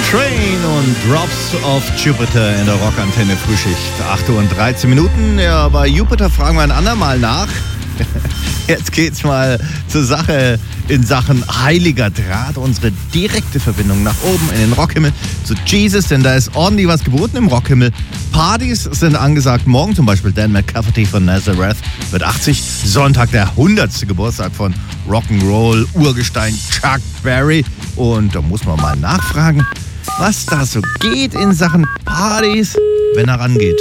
Train und Drops of Jupiter in der Rockantenne Frühschicht. 8 Uhr und 13 Minuten. Ja, bei Jupiter fragen wir ein andermal nach. Jetzt geht's mal zur Sache in Sachen Heiliger Draht. Unsere direkte Verbindung nach oben in den Rockhimmel zu Jesus, denn da ist ordentlich was geboten im Rockhimmel. Partys sind angesagt. Morgen zum Beispiel Dan McCafferty von Nazareth wird 80. Sonntag der 100. Geburtstag von Rock'n'Roll Urgestein Chuck Berry. Und da muss man mal nachfragen, was da so geht in Sachen Partys, wenn er rangeht.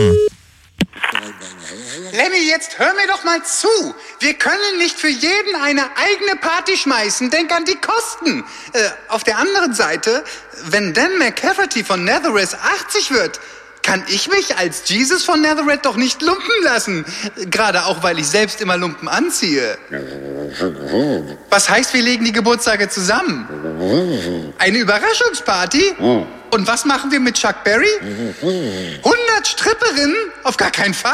Lemmy, jetzt hör mir doch mal zu. Wir können nicht für jeden eine eigene Party schmeißen. Denk an die Kosten. Auf der anderen Seite, wenn Dan McCafferty von Nazareth 80 wird, kann ich mich als Jesus von Nazareth doch nicht lumpen lassen. Gerade auch, weil ich selbst immer Lumpen anziehe. Was heißt, wir legen die Geburtstage zusammen? Eine Überraschungsparty? Und was machen wir mit Chuck Berry? 100 Stripperinnen? Auf gar keinen Fall.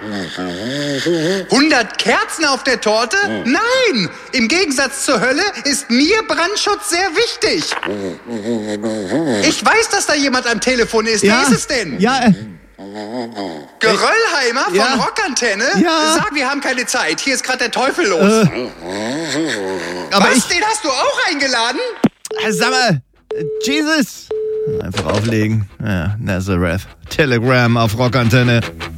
100 Kerzen auf der Torte? Nein! Im Gegensatz zur Hölle ist mir Brandschutz sehr wichtig. Ich weiß, dass da jemand am Telefon ist. Wer ist es denn? Ja, Geröllheimer von Rockantenne? Ja. Sag, wir haben keine Zeit. Hier ist gerade der Teufel los. aber Was? Den hast du auch eingeladen? Sag mal, Jesus. Einfach auflegen. Ja, Nazareth. Telegram auf Rockantenne.